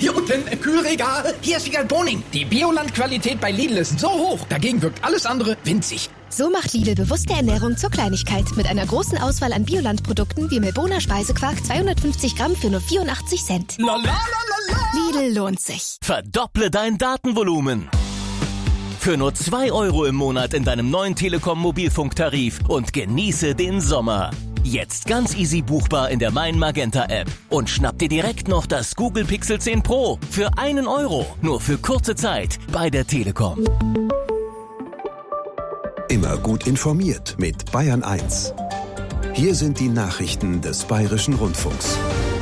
Hier unten im Kühlregal. Hier ist Wiegald Boning. Die Bioland-Qualität bei Lidl ist so hoch. Dagegen wirkt alles andere winzig. So macht Lidl bewusste Ernährung zur Kleinigkeit. Mit einer großen Auswahl an Bioland-Produkten wie Melboner Speisequark 250 Gramm für nur 84 Cent. La, la, la, la, la. Lidl lohnt sich. Verdopple dein Datenvolumen. Für nur 2 € im Monat in deinem neuen Telekom-Mobilfunktarif und genieße den Sommer. Jetzt ganz easy buchbar in der Mein Magenta App. Und schnapp dir direkt noch das Google Pixel 10 Pro für 1 €. Nur für kurze Zeit bei der Telekom. Immer gut informiert mit Bayern 1. Hier sind die Nachrichten des Bayerischen Rundfunks.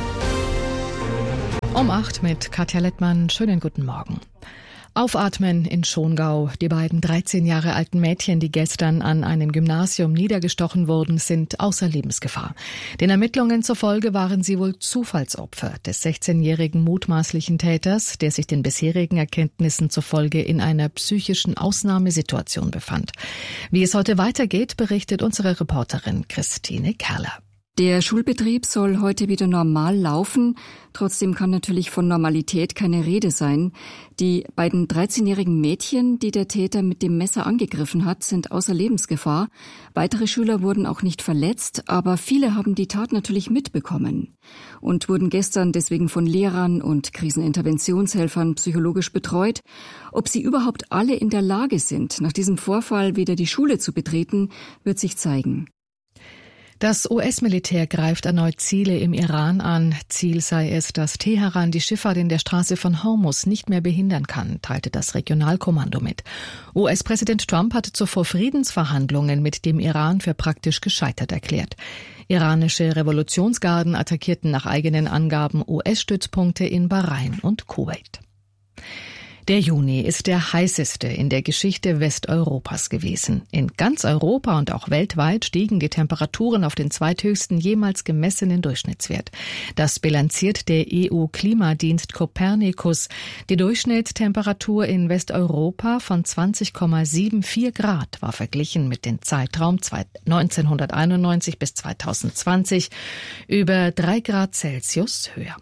Um 8 mit Katja Lettmann. Schönen guten Morgen. Aufatmen in Schongau. Die beiden 13 Jahre alten Mädchen, die gestern an einem Gymnasium niedergestochen wurden, sind außer Lebensgefahr. Den Ermittlungen zufolge waren sie wohl Zufallsopfer des 16-jährigen mutmaßlichen Täters, der sich den bisherigen Erkenntnissen zufolge in einer psychischen Ausnahmesituation befand. Wie es heute weitergeht, berichtet unsere Reporterin Christine Kerler. Der Schulbetrieb soll heute wieder normal laufen. Trotzdem kann natürlich von Normalität keine Rede sein. Die beiden 13-jährigen Mädchen, die der Täter mit dem Messer angegriffen hat, sind außer Lebensgefahr. Weitere Schüler wurden auch nicht verletzt, aber viele haben die Tat natürlich mitbekommen und wurden gestern deswegen von Lehrern und Kriseninterventionshelfern psychologisch betreut. Ob sie überhaupt alle in der Lage sind, nach diesem Vorfall wieder die Schule zu betreten, wird sich zeigen. Das US-Militär greift erneut Ziele im Iran an. Ziel sei es, dass Teheran die Schifffahrt in der Straße von Hormuz nicht mehr behindern kann, teilte das Regionalkommando mit. US-Präsident Trump hatte zuvor Friedensverhandlungen mit dem Iran für praktisch gescheitert erklärt. Iranische Revolutionsgarden attackierten nach eigenen Angaben US-Stützpunkte in Bahrain und Kuwait. Der Juni ist der heißeste in der Geschichte Westeuropas gewesen. In ganz Europa und auch weltweit stiegen die Temperaturen auf den zweithöchsten jemals gemessenen Durchschnittswert. Das bilanziert der EU-Klimadienst Copernicus. Die Durchschnittstemperatur in Westeuropa von 20,74 Grad war verglichen mit dem Zeitraum 1991 bis 2020 über 3 Grad Celsius höher.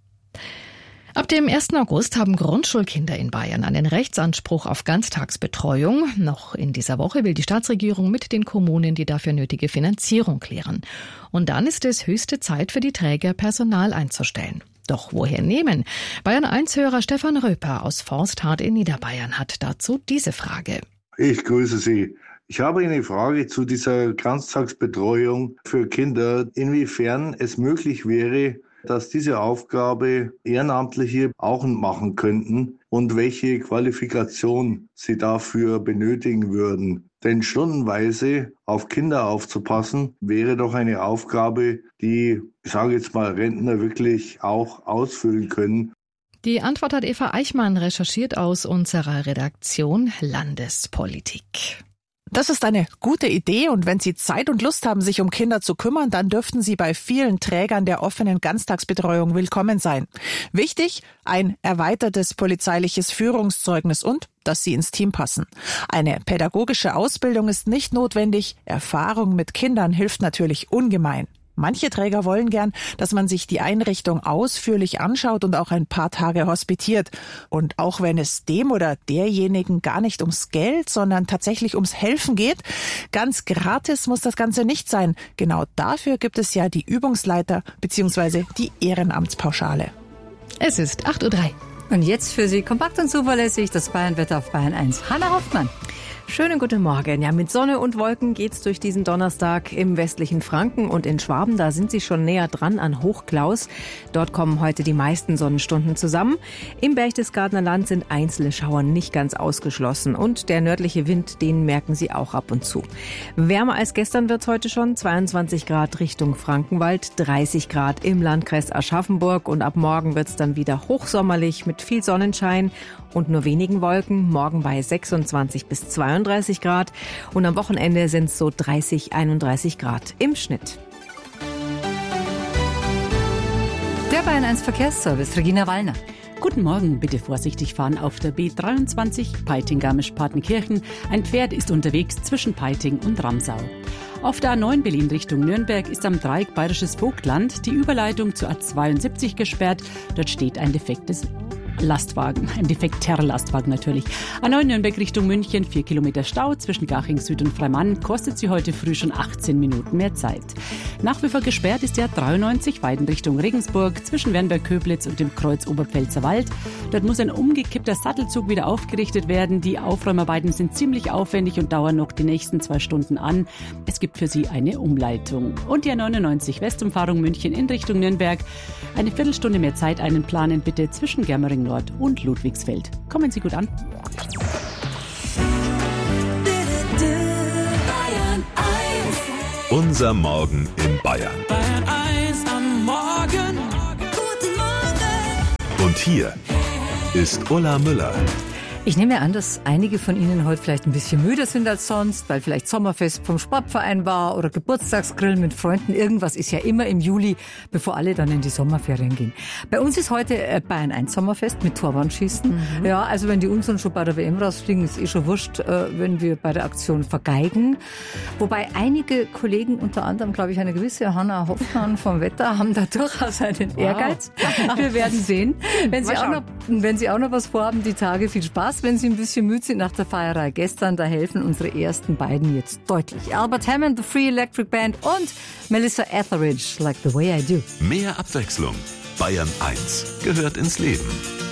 Ab dem 1. August haben Grundschulkinder in Bayern einen Rechtsanspruch auf Ganztagsbetreuung. Noch in dieser Woche will die Staatsregierung mit den Kommunen die dafür nötige Finanzierung klären. Und dann ist es höchste Zeit für die Träger, Personal einzustellen. Doch woher nehmen? Bayern-1-Hörer Stefan Röper aus Forsthart in Niederbayern hat dazu diese Frage. Ich grüße Sie. Ich habe eine Frage zu dieser Ganztagsbetreuung für Kinder, inwiefern es möglich wäre, dass diese Aufgabe Ehrenamtliche auch machen könnten und welche Qualifikation sie dafür benötigen würden. Denn stundenweise auf Kinder aufzupassen, wäre doch eine Aufgabe, die, ich sage jetzt mal, Rentner wirklich auch ausfüllen können. Die Antwort hat Eva Eichmann recherchiert aus unserer Redaktion Landespolitik. Das ist eine gute Idee und wenn Sie Zeit und Lust haben, sich um Kinder zu kümmern, dann dürften Sie bei vielen Trägern der offenen Ganztagsbetreuung willkommen sein. Wichtig, ein erweitertes polizeiliches Führungszeugnis und dass Sie ins Team passen. Eine pädagogische Ausbildung ist nicht notwendig, Erfahrung mit Kindern hilft natürlich ungemein. Manche Träger wollen gern, dass man sich die Einrichtung ausführlich anschaut und auch ein paar Tage hospitiert. Und auch wenn es dem oder derjenigen gar nicht ums Geld, sondern tatsächlich ums Helfen geht, ganz gratis muss das Ganze nicht sein. Genau dafür gibt es ja die Übungsleiter bzw. die Ehrenamtspauschale. Es ist 8:03 Uhr. Und jetzt für Sie kompakt und zuverlässig das Bayernwetter auf Bayern 1. Hanna Hoffmann. Schönen guten Morgen. Ja, mit Sonne und Wolken geht's durch diesen Donnerstag im westlichen Franken und in Schwaben. Da sind sie schon näher dran an Hochklaus. Dort kommen heute die meisten Sonnenstunden zusammen. Im Berchtesgadener Land sind einzelne Schauer nicht ganz ausgeschlossen. Und der nördliche Wind, den merken Sie auch ab und zu. Wärmer als gestern wird's heute schon. 22 Grad Richtung Frankenwald, 30 Grad im Landkreis Aschaffenburg. Und ab morgen wird's dann wieder hochsommerlich mit viel Sonnenschein und nur wenigen Wolken. Morgen bei 26 bis 32 Grad und am Wochenende sind es so 30, 31 Grad im Schnitt. Der Bayern 1 Verkehrsservice, Regina Wallner. Guten Morgen, bitte vorsichtig fahren auf der B23 Peiting-Garmisch-Partenkirchen. Ein Pferd ist unterwegs zwischen Peiting und Ramsau. Auf der A9 Berlin Richtung Nürnberg ist am Dreieck Bayerisches Vogtland die Überleitung zur A72 gesperrt. Dort steht ein defektes Lastwagen. Ein defekter Lastwagen natürlich. A9 Nürnberg Richtung München, 4 Kilometer Stau zwischen Garching Süd und Freimann. Kostet sie heute früh schon 18 Minuten mehr Zeit. Nach wie vor gesperrt ist der 93 Weiden Richtung Regensburg zwischen Wernberg-Köblitz und dem Kreuz Oberpfälzer Wald. Dort muss ein umgekippter Sattelzug wieder aufgerichtet werden. Die Aufräumarbeiten sind ziemlich aufwendig und dauern noch die nächsten 2 Stunden an. Es gibt für Sie eine Umleitung. Und die A99 Westumfahrung München in Richtung Nürnberg. Eine Viertelstunde mehr Zeit einplanen bitte zwischen Germering Nord und Ludwigsfeld. Kommen Sie gut an. Unser Morgen in Bayern. Bayern 1 am Morgen. Guten Morgen. Und hier ist Ulla Müller. Ich nehme an, dass einige von Ihnen heute vielleicht ein bisschen müder sind als sonst, weil vielleicht Sommerfest vom Sportverein war oder Geburtstagsgrill mit Freunden. Irgendwas ist ja immer im Juli, bevor alle dann in die Sommerferien gehen. Bei uns ist heute Bayern 1 Sommerfest mit Torwandschießen. Ja, also wenn die unseren schon bei der WM rausfliegen, ist schon wurscht, wenn wir bei der Aktion vergeigen. Wobei einige Kollegen, unter anderem, glaube ich, eine gewisse Hanna Hoffmann vom Wetter, haben da durchaus einen Ehrgeiz. Wir werden sehen. Wenn Sie auch noch was vorhaben, die Tage, viel Spaß. Wenn Sie ein bisschen müde sind nach der Feierei gestern, da helfen unsere ersten beiden jetzt deutlich. Albert Hammond, The Free Electric Band und Melissa Etheridge, Like the Way I Do. Mehr Abwechslung. Bayern 1 gehört ins Leben.